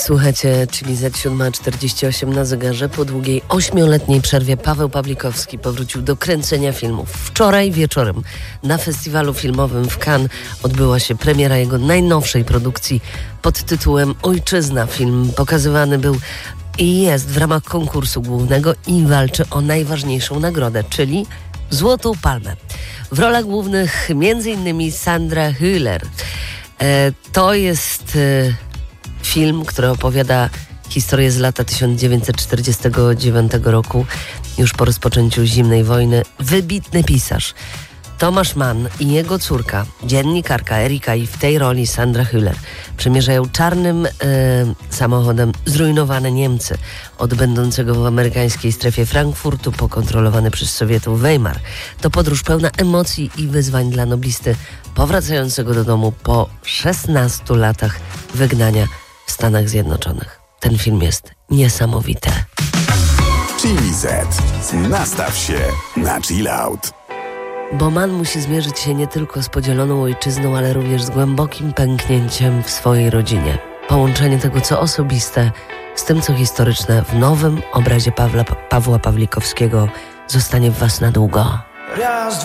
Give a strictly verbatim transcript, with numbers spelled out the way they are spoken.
Słuchajcie, czyli za siódma czterdzieści osiem na zegarze. Po długiej ośmioletniej przerwie Paweł Pawlikowski powrócił do kręcenia filmów. Wczoraj wieczorem na festiwalu filmowym w Cannes odbyła się premiera jego najnowszej produkcji pod tytułem Ojczyzna. Film pokazywany był i jest w ramach konkursu głównego i walczy o najważniejszą nagrodę, czyli Złotą Palmę. W rolach głównych między innymi Sandra Hüller. E, to jest e, film, który opowiada historię z lata tysiąc dziewięćset czterdziestego dziewiątego roku, już po rozpoczęciu zimnej wojny. Wybitny pisarz Tomasz Mann i jego córka, dziennikarka Erika, i w tej roli Sandra Hüller, przemierzają czarnym e, samochodem zrujnowane Niemcy, od będącego w amerykańskiej strefie Frankfurtu po kontrolowany przez Sowietów Weimar. To podróż pełna emocji i wyzwań dla noblisty powracającego do domu po szesnastu latach wygnania w Stanach Zjednoczonych. Ten film jest niesamowity. Chili Z. Nastaw się na chill out. Bo Mann musi zmierzyć się nie tylko z podzieloną ojczyzną, ale również z głębokim pęknięciem w swojej rodzinie. Połączenie tego, co osobiste, z tym, co historyczne, w nowym obrazie Pawła, Pawła Pawlikowskiego zostanie w was na długo. Raz,